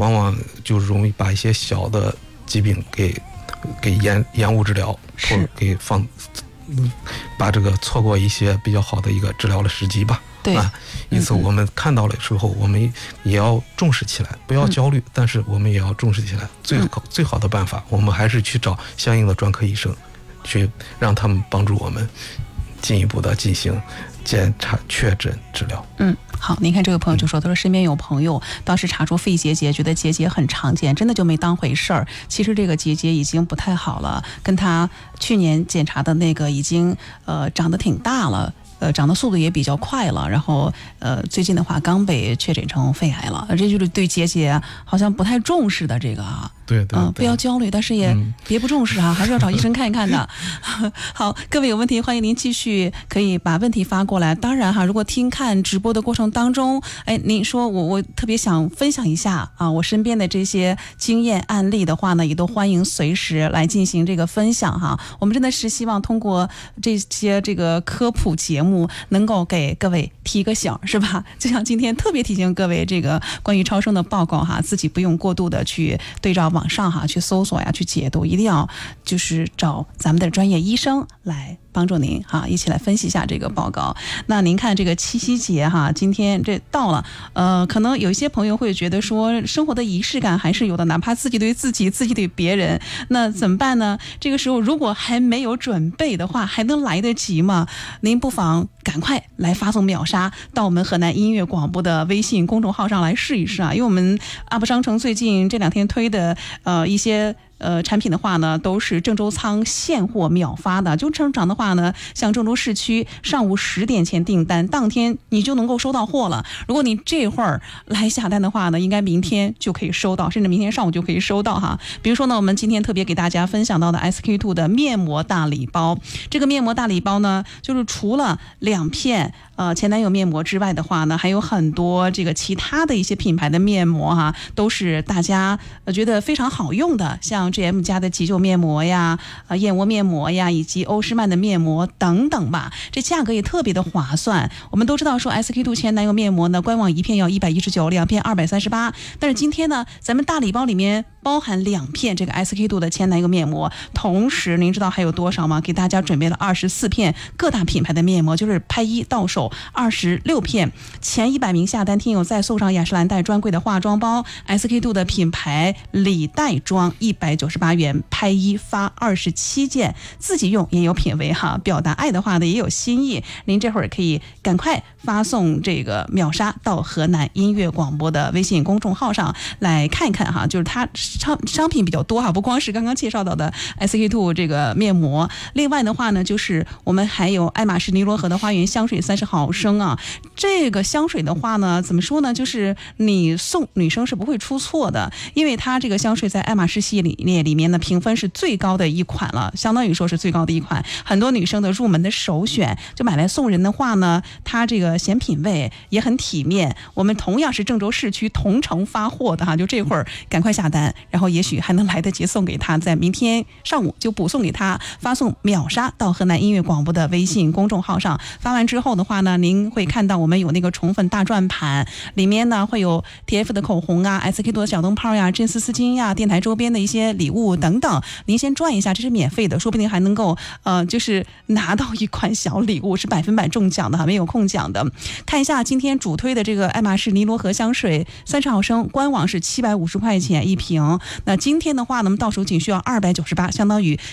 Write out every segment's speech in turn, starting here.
往往就容易把一些小的疾病给延误治疗，给把这个错过一些比较好的一个治疗的时机吧。 对因此我们看到了之后，我们也要重视起来，不要焦虑，但是我们也要重视起来。最好的办法，我们还是去找相应的专科医生，去让他们帮助我们进一步的进行检查、确诊、治疗。 好，您看这位朋友就说，他说身边有朋友当时查出肺结节，觉得结节很常见，真的就没当回事儿。其实这个结节已经不太好了，跟他去年检查的那个已经长得挺大了。长的速度也比较快了，然后最近的话刚被确诊成肺癌了，这就是对结节好像不太重视的这个啊。 对， 不要焦虑，但是也别不重视啊，还是要找医生看一看的。好，各位有问题欢迎您继续可以把问题发过来。当然哈，如果听看直播的过程当中，您说我特别想分享一下啊，我身边的这些经验案例的话呢，也都欢迎随时来进行这个分享哈。我们真的是希望通过这些这个科普节目，能够给各位提个醒，是吧？就像今天特别提醒各位，这个关于超声的报告哈，自己不用过度的去对照网上哈去搜索呀，去解读，一定要就是找咱们的专业医生来帮助您哈，一起来分析一下这个报告。那您看这个七夕节哈，今天这到了，可能有一些朋友会觉得说，生活的仪式感还是有的，哪怕自己对自己，自己对别人，那怎么办呢？这个时候如果还没有准备的话，还能来得及吗？您不妨赶快来发送秒杀到我们河南音乐广播的微信公众号上来试一试啊，因为我们 UP 商城最近这2天推的一些产品的话呢，都是郑州仓现货秒发的。就正常的话呢，像郑州市区上午10点前订单，当天你就能够收到货了。如果你这会儿来下单的话呢，应该明天就可以收到，甚至明天上午就可以收到哈。比如说呢，我们今天特别给大家分享到的 SK-II 的面膜大礼包，这个面膜大礼包呢，就是除了2片前男友面膜之外的话呢，还有很多这个其他的一些品牌的面膜哈，都是大家觉得非常好用的，像 GM 家的急救面膜呀、燕窝面膜呀，以及欧诗漫的面膜等等吧，这价格也特别的划算。我们都知道说 SK-II 前男友面膜呢，官网1片要119，2片238，但是今天呢，咱们大礼包里面包含2片这个 SK-II 的前男友面膜，同时您知道还有多少吗？给大家准备了24片各大品牌的面膜，就是拍一到手26片，前100名下单听友再送上雅诗兰黛专柜的化妆包， SK-II 的品牌礼袋装198元，拍一发27件，自己用也有品味哈，表达爱的话呢也有新意。您这会儿可以赶快发送这个秒杀到河南音乐广播的微信公众号上来看一看哈，就是它商品比较多哈，不光是刚刚介绍到的 SK-II 这个面膜，另外的话呢，就是我们还有爱马仕尼罗河的花园香水30毫升啊，这个香水的话呢，怎么说呢，就是你送女生是不会出错的，因为它这个香水在爱马仕系列里面呢评分是最高的一款了，相当于说是最高的一款，很多女生的入门的首选，就买来送人的话呢，它这个显品味也很体面。我们同样是郑州市区同城发货的哈，就这会儿赶快下单，然后也许还能来得及送给他，在明天上午就补送给他，发送秒杀到河南音乐广播的微信公众号上。发完之后的话呢，您会看到我们有那个宠粉大转盘，里面呢会有 TF 的口红啊、SK-II 的小灯泡呀、真丝丝巾呀、电台周边的一些礼物等等，您先转一下，这是免费的，说不定还能够就是拿到一款小礼物，是100%中奖的哈，没有空奖的。看一下今天主推的这个爱马仕尼罗河香水30毫升，官网是750块钱一瓶，那今天的话呢，我们到手仅需要298，相当于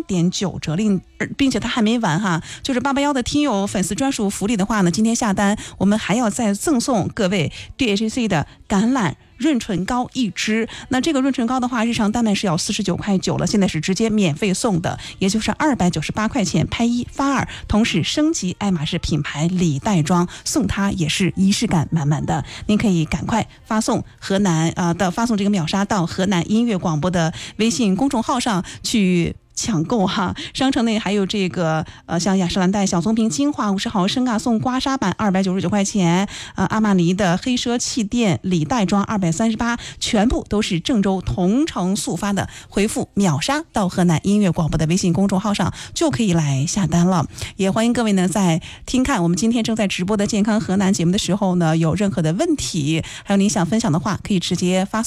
3.9折令，并且它还没完哈，就是881的听友粉丝专属福利的话呢，今天下单我们还要再赠送各位 DHC 的橄榄润唇膏1支，那这个润唇膏的话，日常单卖是要49.9块了，现在是直接免费送的，也就是298块钱，拍一发2，同时升级爱马仕品牌礼袋装，送它也是仪式感满满的。您可以赶快发送发送这个秒杀到河南音乐广播的微信公众号上去抢购哈，商城内还有这个像雅诗兰黛小棕瓶精华50毫升啊，送刮痧板299块钱，阿玛尼的黑奢气垫礼袋装238，全部都是郑州同城速发的，回复秒杀到河南音乐广播的微信公众号上就可以来下单了。也欢迎各位呢在听看我们今天正在直播的健康河南节目的时候呢，有任何的问题还有您想分享的话，可以直接发